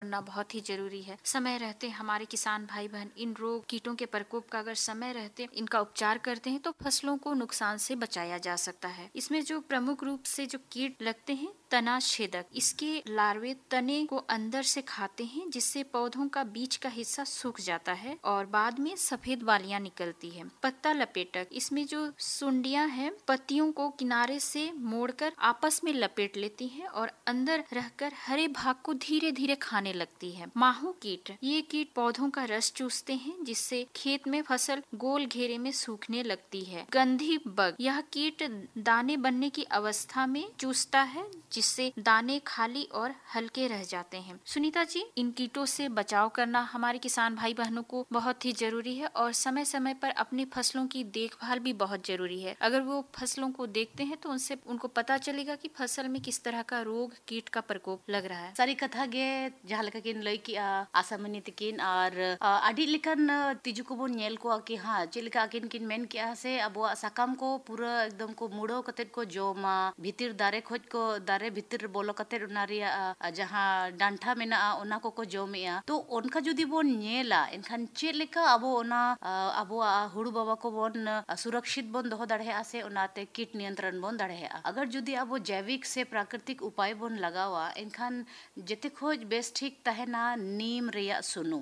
करना बहुत ही जरूरी है। समय रहते हमारे किसान भाई बहन इन रोग कीटों के प्रकोप का अगर समय रहते इनका उपचार करते हैं तो फसलों को नुकसान से बचाया जा सकता है। इसमें जो प्रमुख रूप से जो कीट लगते हैं तना छेदक, इसके लार्वे तने को अंदर से खाते हैं जिससे पौधों का बीच का हिस्सा सूख जाता है और बाद में सफेद बालियां निकलती है। पत्ता लपेटक, इसमें जो सुंडियां हैं पत्तियों को किनारे से मोड़कर आपस में लपेट लेती हैं और अंदर रहकर हरे भाग को धीरे धीरे खाने लगती है। माहू कीट, ये कीट पौधों का रस चूसते हैं जिससे खेत में फसल गोल घेरे में सूखने लगती है। गंधी बग, यह कीट दाने बनने की अवस्था में चूसता है जिससे दाने खाली और हल्के रह जाते हैं। सुनीता जी, इन कीटों से बचाव करना हमारे किसान भाई बहनों को बहुत ही जरूरी है और समय समय पर अपनी फसलों की देखभाल भी बहुत जरूरी है। अगर वो फसलों को देखते हैं तो उनसे उनको पता चलेगा कि फसल में किस तरह का रोग कीट का प्रकोप लग रहा है। सारी कथा गे जहाँ लेका किन लई की आसामनी तकिन और आदि लेकन तिजु को बोन नेल को कि हाँ चेक लेका किन किन मेन किया से अब साकाम को पूरा एकदम को मुड़ो कतेट को जोमा भीतर दारे खोज को दारे भीतर बोलो कतेट उनारिया जहाँ डांठा मेना ओना को जोमिया तो उनका जुदी बोन नेला इनखान चेक लेका अब ओना अब हुड़ू बाबा को बोन सुरक्षित बोन दोहो दाढ़े से उनाते कीट नियंत्रण बोन दाढ़े। अगर जुदी अब जैविक से प्राकृतिक उपाय बोन लगावा इनखान जेते खोज बेस ठीक तहना नीम रिया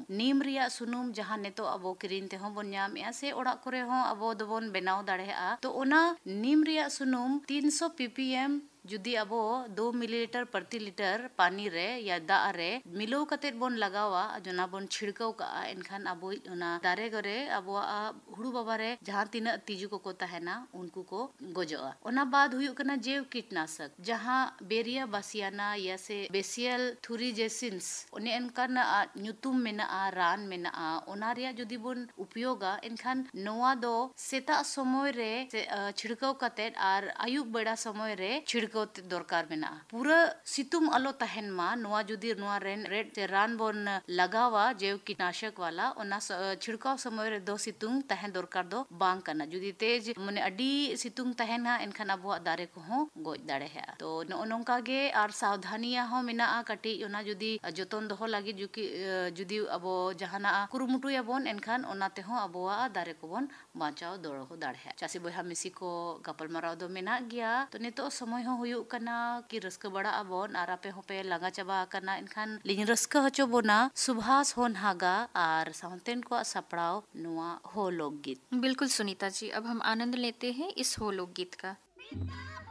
सुनुम जहाँ ने तो अब किरीन ते हो बोन ᱧᱟᱢᱮᱜᱼᱟ से ओड़ा करे हो अब दोबोन बनाव दाढ़ेआ तो ओना नीम रिया सुनुम 300 ppm जुदी अब 2 मिलीलीटर प्रति लीटर पानी रे या दा रे मिलो कतेट बोन लगावा जना बोन छिड़काव का इनखान अब ओना दारे गरे अब हुड़ू बाबा रे जहाँ तीना तीजू को तहना उनको को गोजोआ। ओना बाद हुयु कना जैव कीटनाशक जहाँ बेरिया बासियाना या से बेसियल थुरिजेसिन्स ओने इनकान ᱧᱩᱛᱩᱢ मेना रान मेना ओना रिया जुदी बोन उपयोगा इनखान नोवा दो सेता समय रे छिड़काव कतेट आर आयुब बेड़ा समय रे छिड़काव दरकार मेना पूरा सितुम आलो तहन मा नोवा जुदी नोवा रेड से रान बोन लगावा जैव कीटनाशक वाला ओना छिड़काव समय रे दो सितुंग तहन दरकार दो बांग कना जुदी तेज माने अडी सितुंग तहना इनखान अबो दारे को हो गोज दाड़े है। तो नोनका गे आर सावधानिया हो मेना कटी ओना जुदी जतन दोहो लागी जुदी अबो जहाना कुरुमुटुया बोन एनखान ओनाते हो अबो दारे को बोन बाँचाव दौड़ो हो दाड़े। चासी बोहा मिसी को गपल मराव दो मेना गया तो नितो समय हो हुयुक कना कि रस्का बड़ा अबोन आर आपे होपे लगा चबा कना इनखान लिन रस्का हचो बोना सुभाष होन हागा आर साउंटेन को सपड़ाव नुआ हो लोकगीत। बिल्कुल सुनीता जी, अब हम आनंद लेते हैं इस हो लोकगीत का।